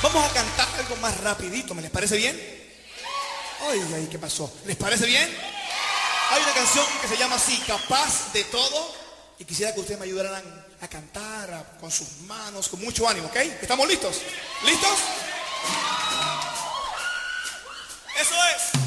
Vamos a cantar algo más rapidito, ¿me les parece bien? Ay, ¿qué pasó? ¿Les parece bien? Hay una canción que se llama así, Capaz de Todo, y quisiera que ustedes me ayudaran a cantar con sus manos, con mucho ánimo, ¿ok? ¿Estamos listos? ¿Listos? Eso es.